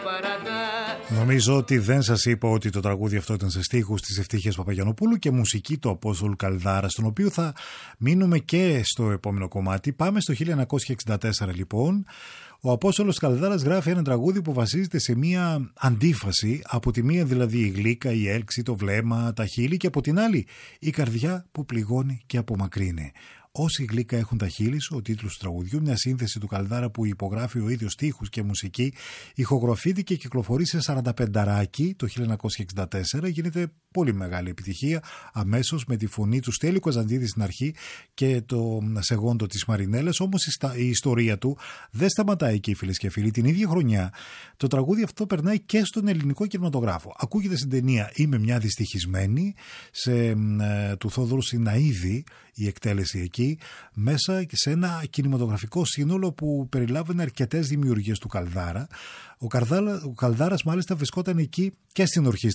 Νομίζω ότι δεν σας είπα ότι το τραγούδι αυτό ήταν σε στίχους της Ευτύχειας Παπαγιαννοπούλου και μουσική του Απόστολου Καλδάρα, στον οποίο θα μείνουμε και στο επόμενο κομμάτι. Πάμε στο 1964 λοιπόν. Ο Απόστολος Καλδάρας γράφει ένα τραγούδι που βασίζεται σε μία αντίφαση. Από τη μία δηλαδή η γλύκα, η έλξη, το βλέμμα, τα χείλη, και από την άλλη η καρδιά που πληγώνει και απομακρύνει. Όσοι γλύκα έχουν τα χείλη σου, ο τίτλος του τραγουδιού, μια σύνθεση του Καλδάρα που υπογράφει ο ίδιος στίχους και μουσική, ηχογραφείται και κυκλοφορεί σε 45ράκι το 1964. Γίνεται πολύ μεγάλη επιτυχία αμέσως με τη φωνή του Στέλιου Καζαντζίδη στην αρχή και το σεγόντο της Μαρινέλας. Όμως η ιστορία του δεν σταματάει εκεί, φίλες και φίλοι. Την ίδια χρονιά το τραγούδι αυτό περνάει και στον ελληνικό κινηματογράφο. Ακούγεται στην ταινία «Είμαι μια δυστυχισμένη», του Θόδωρου Σιναίδη η εκτέλεση εκεί, μέσα σε ένα κινηματογραφικό σύνολο που περιλάβαινε αρκετές δημιουργίες του Καλδάρα. Ο Καλδάρας μάλιστα βρισκόταν εκεί και στην ορχήστρα